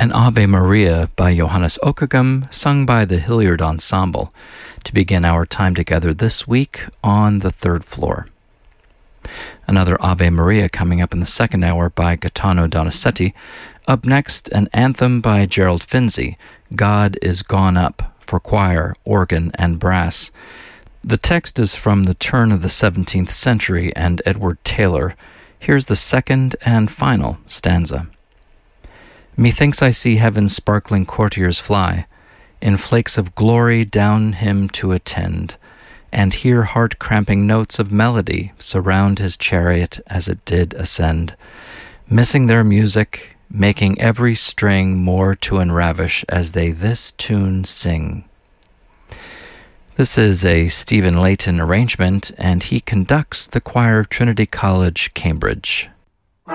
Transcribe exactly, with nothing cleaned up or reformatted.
An Ave Maria by Johannes Okeghem, sung by the Hilliard Ensemble, to begin our time together this week on the third floor. Another Ave Maria coming up in the second hour by Gaetano Donizetti. Up next, an anthem by Gerald Finzi, God is Gone Up, for choir, organ, and brass. The text is from the turn of the seventeenth century and Edward Taylor. Here's the second and final stanza. Methinks I see heaven's sparkling courtiers fly, in flakes of glory down him to attend, and hear heart-cramping notes of melody surround his chariot as it did ascend, missing their music, making every string more to enravish as they this tune sing. This is a Stephen Layton arrangement, and he conducts the choir of Trinity College, Cambridge.